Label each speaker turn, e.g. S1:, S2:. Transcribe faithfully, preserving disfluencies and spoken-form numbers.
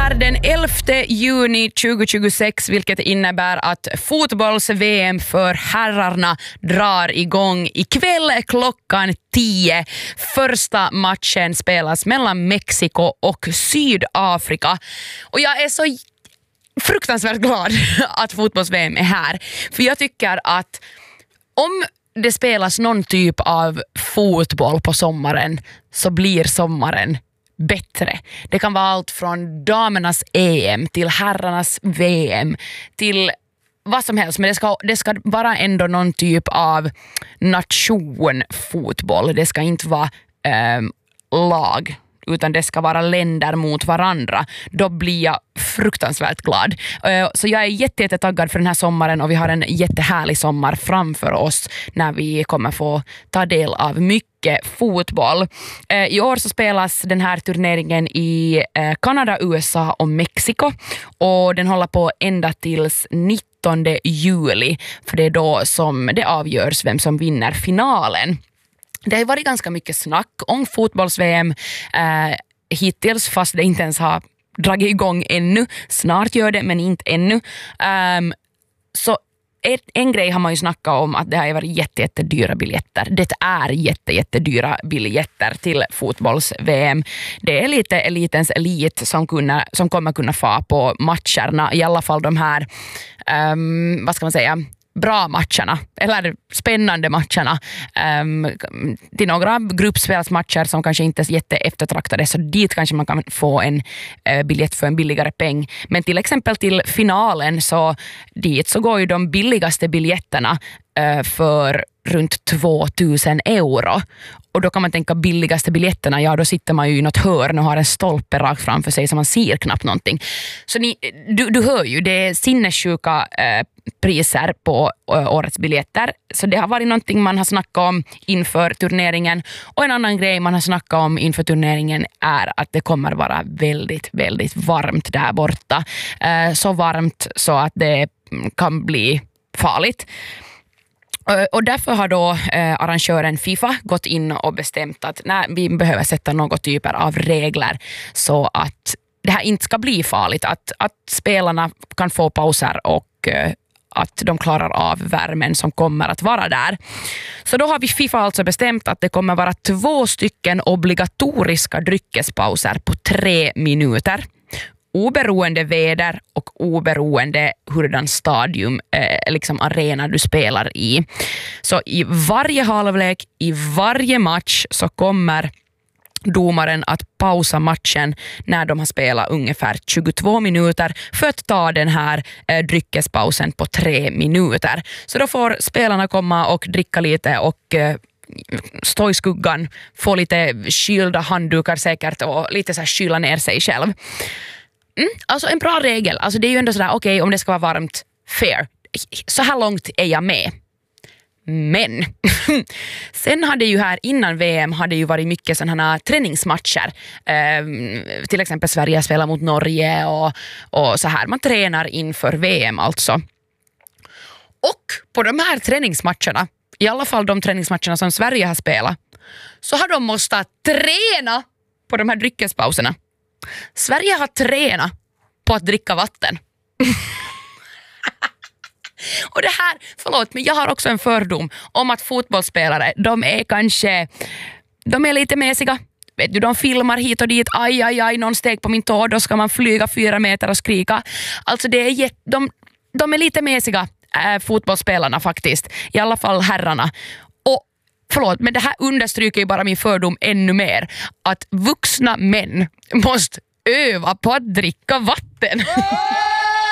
S1: är den elfte juni tjugohundratjugosex, vilket innebär att fotbolls-V M för herrarna drar igång ikväll klockan tio. Första matchen spelas mellan Mexiko och Sydafrika. Och jag är så fruktansvärt glad att fotbolls-V M är här. För jag tycker att om det spelas någon typ av fotboll på sommaren så blir sommaren bättre. Det kan vara allt från damernas E M till herrarnas V M till vad som helst, men det ska, det ska vara ändå någon typ av nationfotboll. Det ska inte vara eh, lag, utan det ska vara länder mot varandra. Då blir jag fruktansvärt glad. Så jag är jätte, jätte taggad för den här sommaren, och vi har en jättehärlig sommar framför oss när vi kommer få ta del av mycket fotboll. I år så spelas den här turneringen i Kanada, U S A och Mexiko, och den håller på ända tills nittonde juli, för det är då som det avgörs vem som vinner finalen. Det har varit ganska mycket snack om fotbolls-V M eh, hittills, fast det inte ens har dragit igång ännu. Snart gör det, men inte ännu. Um, så ett, en grej har man ju snackat om, att det har varit jätte, jätte dyra biljetter. Det är jätte, jätte dyra biljetter till fotbolls-V M. Det är lite elitens elit som, kunna, som kommer kunna få på matcherna. I alla fall de här, um, vad ska man säga, bra matcherna, eller spännande matcherna. Um, till några gruppspelsmatcher som kanske inte är jätte eftertraktade, så dit kanske man kan få en uh, biljett för en billigare peng. Men till exempel till finalen, så dit så går ju de billigaste biljetterna uh, för runt tvåtusen euro. Och då kan man tänka billigaste biljetterna, ja då sitter man ju i något hörn och har en stolpe rakt framför sig så man ser knappt någonting. Så ni, du, du hör ju, det är sinnessjuka eh, priser på eh, årets biljetter. Så det har varit någonting man har snackat om inför turneringen. Och en annan grej man har snackat om inför turneringen är att det kommer vara väldigt, väldigt varmt där borta. Eh, så varmt så att det kan bli farligt. Och därför har då eh, arrangören FIFA gått in och bestämt att nej, vi behöver sätta något typer av regler så att det här inte ska bli farligt, att, att spelarna kan få pauser och eh, att de klarar av värmen som kommer att vara där. Så då har vi FIFA alltså bestämt att det kommer vara två stycken obligatoriska dryckespauser på tre minuter. Oberoende väder och oberoende hurdan stadium, eh, liksom arena du spelar i. Så i varje halvlek, i varje match så kommer domaren att pausa matchen när de har spelat ungefär tjugotvå minuter för att ta den här eh, dryckespausen på tre minuter. Så då får spelarna komma och dricka lite och eh, stå i skuggan, få lite kylda handdukar säkert och lite så här kyla ner sig själv. Mm, alltså en bra regel. Alltså det är ju ändå sådär, okej, okay, om det ska vara varmt, fair. Så här långt är jag med. Men sen hade ju här innan V M hade ju varit mycket sådana här träningsmatcher. Um, till exempel Sverige spelar mot Norge och, och så här. Man tränar inför V M alltså. Och på de här träningsmatcherna, i alla fall de träningsmatcherna som Sverige har spelat, så har de måste träna på de här dryckespauserna. Sverige har tränat på att dricka vatten. Och det här, förlåt, men jag har också en fördom om att fotbollsspelare, de är kanske, de är lite mässiga. Vet du, de filmar hit och dit, aj, aj, aj, någon steg på min tå, då ska man flyga fyra meter och skrika. Alltså det är jätt, de, de är lite mässiga, äh, fotbollsspelarna faktiskt. I alla fall herrarna. Förlåt, men det här understryker ju bara min fördom ännu mer. Att vuxna män måste öva på att dricka vatten.